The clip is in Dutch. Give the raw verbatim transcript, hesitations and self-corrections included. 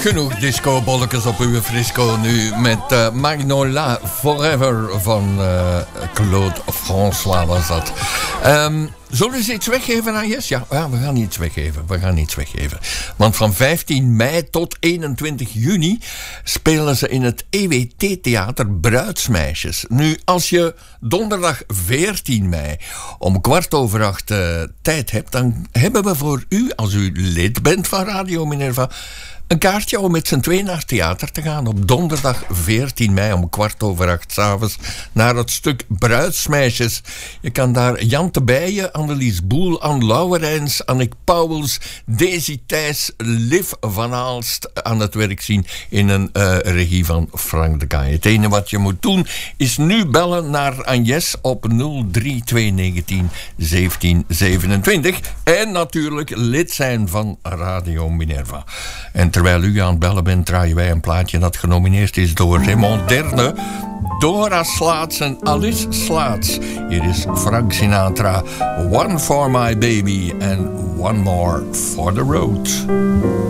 Genoeg disco-bolletjes op uw frisco nu met uh, Magnolia Forever van uh, Claude François was dat. Um, zullen we eens iets weggeven aan Jes? Ja, ja, we gaan iets weggeven. We gaan iets weggeven. Want van vijftien mei tot eenentwintig juni spelen ze in het E W T-theater Bruidsmeisjes. Nu, als je donderdag veertien mei om kwart over acht uh, tijd hebt, dan hebben we voor u, als u lid bent van Radio Minerva, een kaartje om met z'n tweeën naar het theater te gaan op donderdag veertien mei om kwart over acht 's avonds naar het stuk Bruidsmeisjes. Je kan daar Jan de Bijen, Annelies Boel, Anne Lauwerijns, Annick Pauwels, Daisy Thijs, Liv van Aalst aan het werk zien in een uh, regie van Frank de Kaai. Het enige wat je moet doen is nu bellen naar Agnes op nul drie twee negentien zeventien zevenentwintig en natuurlijk lid zijn van Radio Minerva. En terwijl u aan het bellen bent, draaien wij een plaatje dat genomineerd is door Raymond Derne, Dora Slaats en Alice Slaats. Hier is Frank Sinatra, One for My Baby and One More for the Road.